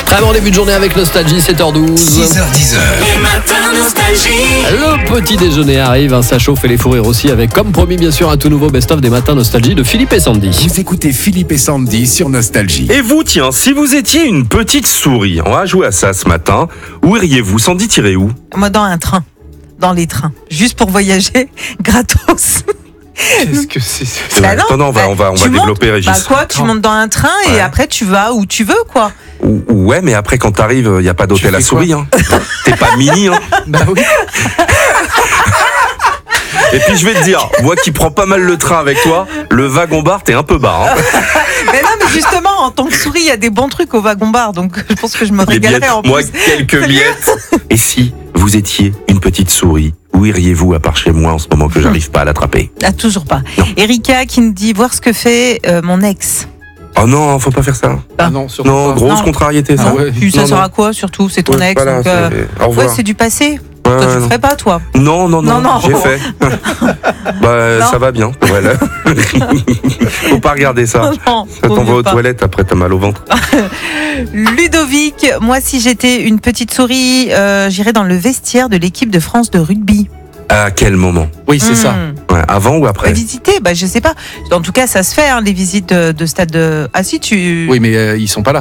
Très bon début de journée avec Nostalgie, 7h12. 6h10. Les matins nostalgie. Le petit déjeuner arrive, ça chauffe et les fous rires aussi avec, comme promis bien sûr, un tout nouveau best-of des matins Nostalgie de Philippe et Sandy. Vous écoutez Philippe et Sandy sur Nostalgie. Et vous, tiens, si vous étiez une petite souris, on va jouer à ça ce matin, où iriez-vous? Sandy, tirez où? Moi, dans un train. Dans les trains. Juste pour voyager gratos. Qu'est-ce que c'est Bah non, on va tu développer, montes, Régis. Bah quoi, tu montes dans un train et Ouais. après tu vas où tu veux, quoi. Ouais, mais après, quand t'arrives, il n'y a pas d'hôtel à fais souris. Hein. T'es pas mini. Hein. Bah oui. Et puis, je vais te dire, moi qui prends pas mal le train avec toi, le wagon-bar, t'es un peu bas. Hein. Mais non, mais justement, en tant que souris, il y a des bons trucs au wagon-bar, donc je pense que je me Les régalerais miettes, en plus. moi, quelques miettes. Et si vous étiez une petite souris, où iriez-vous à part chez moi en ce moment que j'arrive pas à l'attraper? Ah, toujours pas. Non. Erika qui nous dit voir ce que fait mon ex. Oh non, faut pas faire ça. Ah non, surtout Non, pas. grosse Non. contrariété, ça. Ah ouais. Puis ça Non, sert non. à quoi, surtout? C'est ton Ouais, ex. voilà, donc, au ouais, revoir. c'est du passé. Ouais, Toi, tu le non. ferais pas, toi? Non, Non. j'ai fait. Bah, Non. ça va bien. Voilà. Faut pas regarder ça. Non, Ça vaut t'envoie mieux aux pas. toilettes, après t'as mal au ventre. Ludovic, moi, si j'étais une petite souris, j'irais dans le vestiaire de l'équipe de France de rugby. À quel moment? Oui, c'est ça. Ouais, avant ou après? Visiter, bah, je sais pas. En tout cas, ça se fait, hein, les visites de stade de. Ah si, tu. Oui, mais ils sont pas là.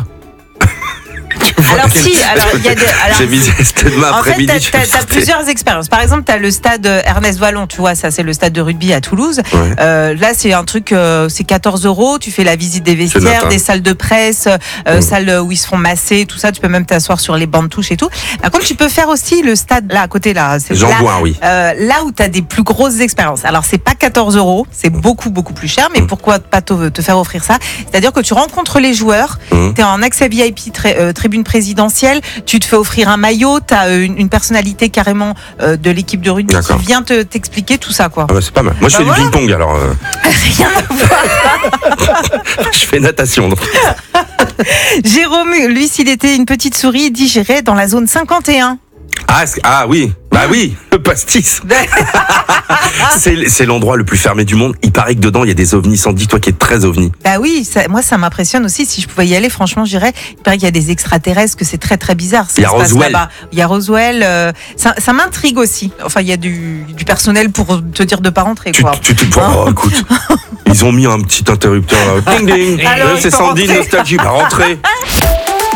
Alors si, alors il y a des. Alors, J'ai visé c'était demain en fait, après-midi. je t'as sortais. plusieurs expériences. Par exemple, t'as le stade Ernest Vallon, tu vois, ça c'est le stade de rugby à Toulouse. Ouais. Là, c'est un truc, c'est 14 €. Tu fais la visite des note, vestiaires, hein. des salles de presse, salles où ils se font masser, tout ça. Tu peux même t'asseoir sur les bancs de touche et tout. Par contre, tu peux faire aussi le stade là à côté là. C'est J'en là, vois un, oui. là où tu as des plus grosses expériences. Alors, c'est pas 14 €, c'est beaucoup plus cher, mais pourquoi pas te faire offrir ça? C'est-à-dire que tu rencontres les joueurs, tu es en accès VIP tribune présidentielle, tu te fais offrir un maillot, tu as une personnalité carrément de l'équipe de rugby qui D'accord. vient t'expliquer tout ça, quoi. Ah bah, c'est pas mal. Moi, je Bah fais voilà. du ping-pong, alors. Rien à voir. Je fais natation. donc. Jérôme, lui, s'il était une petite souris, il dit j'irais dans la zone 51. Ah oui. Bah oui, le pastis. C'est l'endroit le plus fermé du monde. Il paraît que dedans, il y a des ovnis. Sandy, toi qui es très ovni. Bah oui, moi ça m'impressionne aussi. Si je pouvais y aller, franchement, j'irais. Il paraît qu'il y a des extraterrestres, que c'est très bizarre. Il y a Ça se passe Roswell. là-bas. Il y a Roswell. Ça m'intrigue aussi. Enfin, il y a du personnel pour te dire de pas rentrer, quoi. Oh, écoute, ils ont mis un petit interrupteur là. Ding ding. Alors, C'est il faut Sandy, rentrer. nostalgie. Bah, rentrez.